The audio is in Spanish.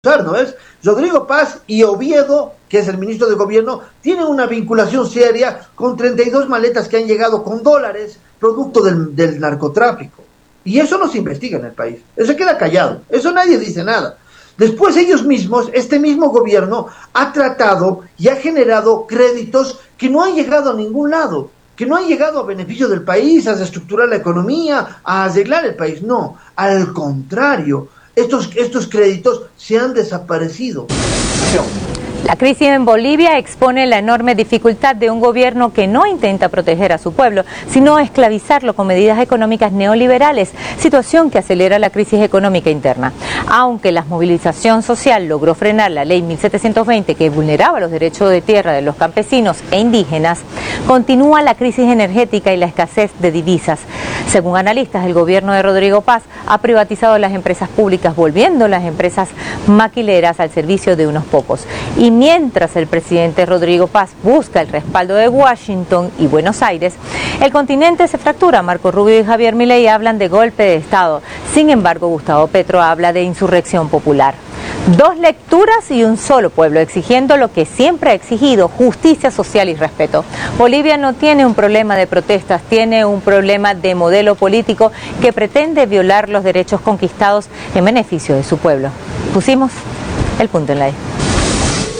¿no ves? Rodrigo Paz y Oviedo, que es el ministro de gobierno, tienen una vinculación seria con 32 maletas que han llegado con dólares, producto del narcotráfico. Y eso no se investiga en el país, eso queda callado, eso nadie dice nada. Después ellos mismos, este mismo gobierno, ha tratado y ha generado créditos que no han llegado a ningún lado, que no han llegado a beneficio del país, a reestructurar la economía, a arreglar el país, no, al contrario. Estos créditos se han desaparecido. La crisis en Bolivia expone la enorme dificultad de un gobierno que no intenta proteger a su pueblo, sino esclavizarlo con medidas económicas neoliberales, situación que acelera la crisis económica interna. Aunque la movilización social logró frenar la ley 1720 que vulneraba los derechos de tierra de los campesinos e indígenas, continúa la crisis energética y la escasez de divisas. Según analistas, el gobierno de Rodrigo Paz ha privatizado las empresas públicas, volviendo las empresas maquileras al servicio de unos pocos. Y mientras el presidente Rodrigo Paz busca el respaldo de Washington y Buenos Aires, el continente se fractura. Marco Rubio y Javier Milei hablan de golpe de Estado. Sin embargo, Gustavo Petro habla de insurrección popular. Dos lecturas y un solo pueblo exigiendo lo que siempre ha exigido: justicia social y respeto. Bolivia no tiene un problema de protestas, tiene un problema de modelo político que pretende violar los derechos conquistados en beneficio de su pueblo. Pusimos el punto en la I.